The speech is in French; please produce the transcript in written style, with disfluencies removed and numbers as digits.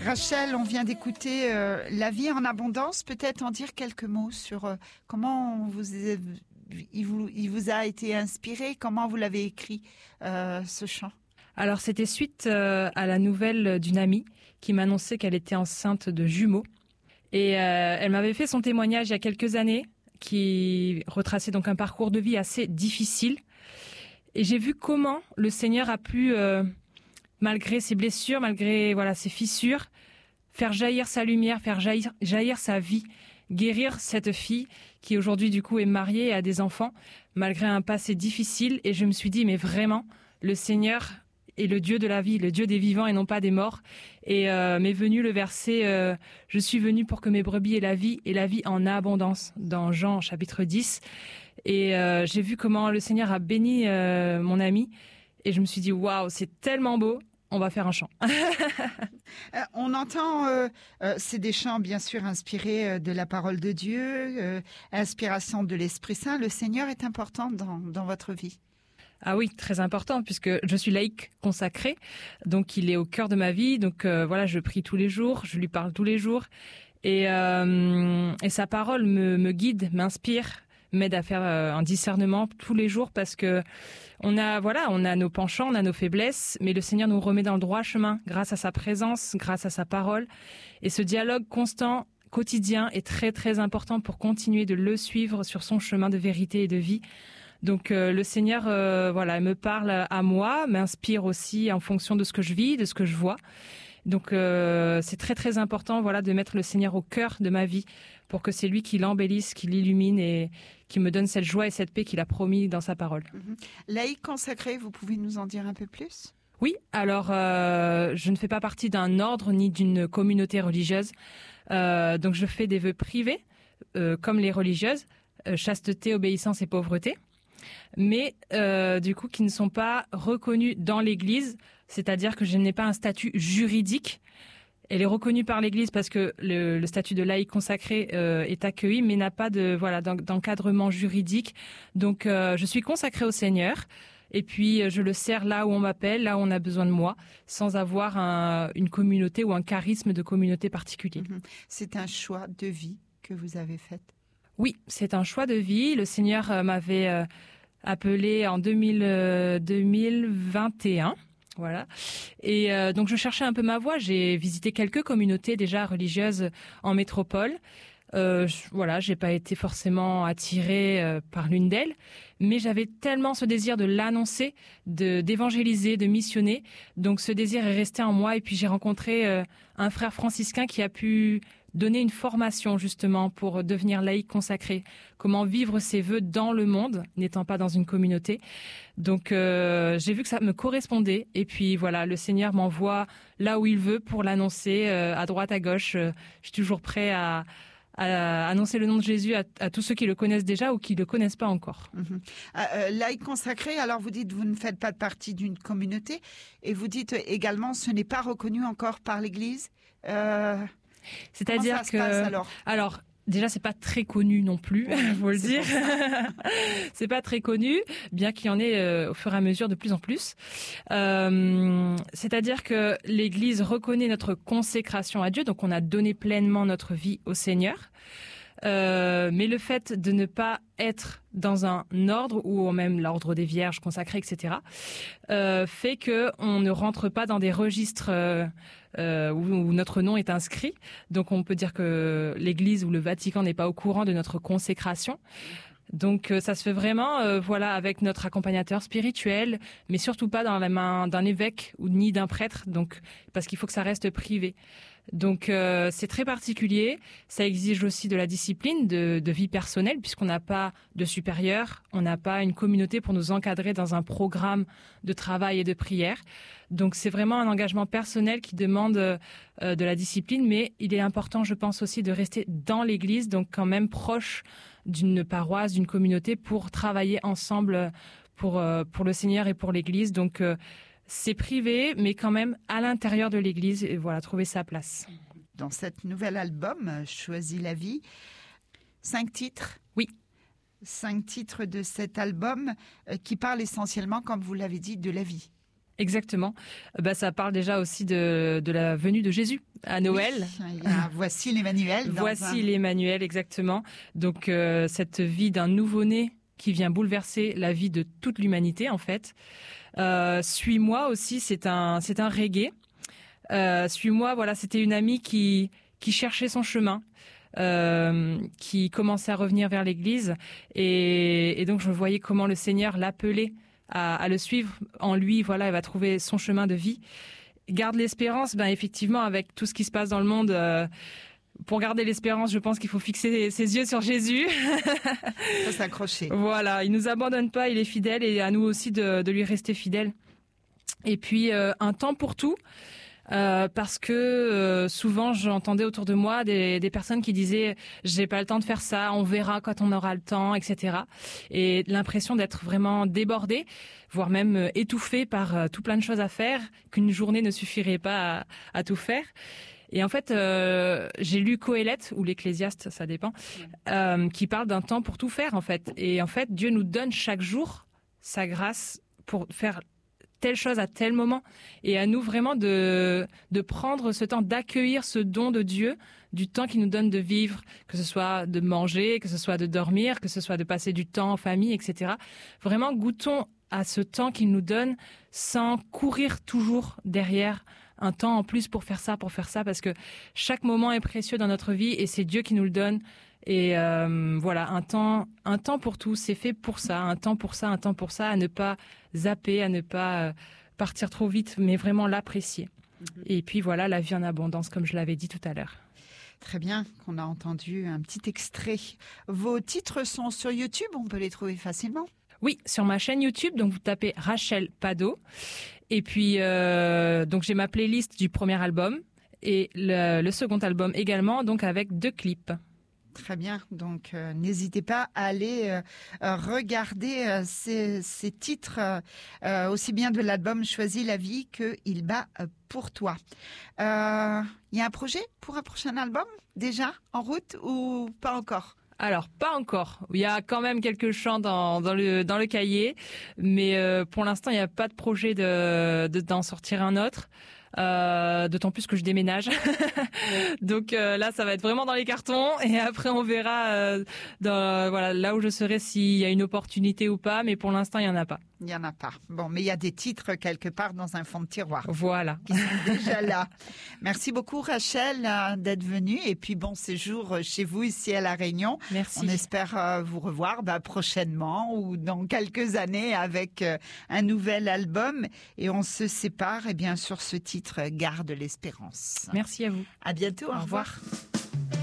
Rachel, on vient d'écouter La vie en abondance. Peut-être en dire quelques mots sur comment il vous a été inspiré, comment vous l'avez écrit, ce chant. Alors c'était suite à la nouvelle d'une amie qui m'annonçait qu'elle était enceinte de jumeaux. Et elle m'avait fait son témoignage il y a quelques années qui retraçait donc un parcours de vie assez difficile. Et j'ai vu comment le Seigneur a pu, malgré ses blessures, malgré ses fissures, faire jaillir sa lumière, faire jaillir sa vie, guérir cette fille qui aujourd'hui du coup est mariée et a des enfants, malgré un passé difficile. Et je me suis dit, mais vraiment, le Seigneur est le Dieu de la vie, le Dieu des vivants et non pas des morts. Et m'est venu le verset « Je suis venu pour que mes brebis aient la vie et la vie en abondance » dans Jean chapitre 10. Et j'ai vu comment le Seigneur a béni mon ami. Et je me suis dit, waouh, c'est tellement beau, on va faire un chant. On entend, c'est des chants bien sûr inspirés de la parole de Dieu, inspiration de l'Esprit Saint. Le Seigneur est important dans votre vie. Ah oui, très important, puisque je suis laïque consacrée, donc il est au cœur de ma vie. Donc je prie tous les jours, je lui parle tous les jours, et sa parole me guide, m'inspire, m'aide à faire un discernement tous les jours, parce que on a nos penchants, on a nos faiblesses, mais le Seigneur nous remet dans le droit chemin grâce à sa présence, grâce à sa parole, et ce dialogue constant, quotidien, est très très important pour continuer de le suivre sur son chemin de vérité et de vie. Donc le Seigneur me parle à moi, m'inspire aussi en fonction de ce que je vis, de ce que je vois. Donc c'est très très important de mettre le Seigneur au cœur de ma vie pour que c'est lui qui l'embellisse, qui l'illumine et qui me donne cette joie et cette paix qu'il a promis dans sa parole. Laïque consacré, vous pouvez nous en dire un peu plus ? Oui, alors je ne fais pas partie d'un ordre ni d'une communauté religieuse. Donc je fais des vœux privés comme les religieuses, chasteté, obéissance et pauvreté. Mais du coup qui ne sont pas reconnus dans l'Église, c'est-à-dire que je n'ai pas un statut juridique. Elle est reconnue par l'Église parce que le statut de laïque consacré est accueilli, mais n'a pas d'encadrement juridique. Donc je suis consacrée au Seigneur, et puis je le sers là où on m'appelle, là où on a besoin de moi, sans avoir une communauté ou un charisme de communauté particulier. C'est un choix de vie que vous avez fait. Oui, c'est un choix de vie. Le Seigneur m'avait appelé en 2021. Voilà. Et donc je cherchais un peu ma voie. J'ai visité quelques communautés déjà religieuses en métropole. J'ai pas été forcément attirée par l'une d'elles, mais j'avais tellement ce désir de l'annoncer, d'évangéliser, de missionner. Donc ce désir est resté en moi. Et puis j'ai rencontré un frère franciscain qui a pu donner une formation justement pour devenir laïque consacré, comment vivre ses vœux dans le monde, n'étant pas dans une communauté. Donc j'ai vu que ça me correspondait, et puis le Seigneur m'envoie là où il veut pour l'annoncer, à droite, à gauche. Je suis toujours prêt à annoncer le nom de Jésus à tous ceux qui le connaissent déjà ou qui le connaissent pas encore. Laïque consacré, alors vous dites vous ne faites pas partie d'une communauté, et vous dites également ce n'est pas reconnu encore par l'Église. C'est-à-dire que alors déjà c'est pas très connu non plus, faut le dire. C'est pas très connu, bien qu'il y en ait au fur et à mesure de plus en plus. C'est-à-dire que l'Église reconnaît notre consécration à Dieu, donc on a donné pleinement notre vie au Seigneur. Mais le fait de ne pas être dans un ordre ou même l'ordre des vierges consacrées, etc., fait que on ne rentre pas dans des registres où notre nom est inscrit. Donc on peut dire que l'Église ou le Vatican n'est pas au courant de notre consécration. Donc ça se fait vraiment avec notre accompagnateur spirituel, mais surtout pas dans la main d'un évêque ou ni d'un prêtre, donc parce qu'il faut que ça reste privé. Donc c'est très particulier, ça exige aussi de la discipline, de vie personnelle, puisqu'on n'a pas de supérieur, on n'a pas une communauté pour nous encadrer dans un programme de travail et de prière. Donc c'est vraiment un engagement personnel qui demande de la discipline, mais il est important, je pense aussi, de rester dans l'Église, donc quand même proche d'une paroisse, d'une communauté, pour travailler ensemble pour le Seigneur et pour l'Église. Donc c'est privé, mais quand même à l'intérieur de l'Église, et trouver sa place. Dans cet nouvel album, Choisis la vie, 5 titres. Oui. 5 titres de cet album qui parlent essentiellement, comme vous l'avez dit, de la vie. Exactement. Ça parle déjà aussi de la venue de Jésus à Noël. Oui, voici l'Emmanuel. Voici l'Emmanuel, exactement. Donc cette vie d'un nouveau-né qui vient bouleverser la vie de toute l'humanité en fait. Suis-moi aussi, c'est un reggae. Suis-moi, voilà, c'était une amie qui cherchait son chemin. Qui commençait à revenir vers l'église et donc je voyais comment le Seigneur l'appelait à le suivre. En lui, voilà, elle va trouver son chemin de vie. Garde l'espérance, effectivement, avec tout ce qui se passe dans le monde, pour garder l'espérance, je pense qu'il faut fixer ses yeux sur Jésus. Il faut s'accrocher. Voilà, il nous abandonne pas, il est fidèle et à nous aussi de lui rester fidèle. Et puis, un temps pour tout. Parce que souvent j'entendais autour de moi des personnes qui disaient j'ai pas le temps de faire ça, on verra quand on aura le temps, etc. Et l'impression d'être vraiment débordée, voire même étouffée par tout plein de choses à faire, qu'une journée ne suffirait pas à tout faire. Et en fait, j'ai lu Qoéleth ou l'Ecclésiaste, ça dépend, qui parle d'un temps pour tout faire en fait. Et en fait, Dieu nous donne chaque jour sa grâce pour faire telle chose à tel moment, et à nous vraiment de prendre ce temps, d'accueillir ce don de Dieu, du temps qu'il nous donne de vivre, que ce soit de manger, que ce soit de dormir, que ce soit de passer du temps en famille, etc. Vraiment, goûtons à ce temps qu'il nous donne sans courir toujours derrière un temps en plus pour faire ça, parce que chaque moment est précieux dans notre vie et c'est Dieu qui nous le donne. Et voilà, un temps pour tout, c'est fait pour ça, un temps pour ça, à ne pas zapper, à ne pas partir trop vite, mais vraiment l'apprécier. Et puis voilà, la vie en abondance, comme je l'avais dit tout à l'heure. Très bien, qu'on a entendu un petit extrait. Vos titres sont sur YouTube, on peut les trouver facilement? Oui, sur ma chaîne YouTube, donc vous tapez Rachel Pado. Et puis, donc j'ai ma playlist du premier album et le second album également, donc avec 2 clips. Très bien, donc n'hésitez pas à aller regarder ces titres, aussi bien de l'album Choisis la vie que Il bat pour toi. Il y a un projet pour un prochain album déjà en route ou pas encore? Alors, pas encore. Il y a quand même quelques chants dans le cahier, mais pour l'instant, il n'y a pas de projet d'en sortir un autre. D'autant plus que je déménage. Donc là, ça va être vraiment dans les cartons et après on verra là où je serai s'il y a une opportunité ou pas, mais pour l'instant, il n'y en a pas. Il n'y en a pas. Bon, mais il y a des titres quelque part dans un fond de tiroir. Voilà. Qui sont déjà là. Merci beaucoup Rachel d'être venue et puis bon séjour chez vous ici à La Réunion. Merci. On espère vous revoir prochainement ou dans quelques années avec un nouvel album et on se sépare sur ce titre Garde l'espérance. Merci à vous. À bientôt. Au revoir.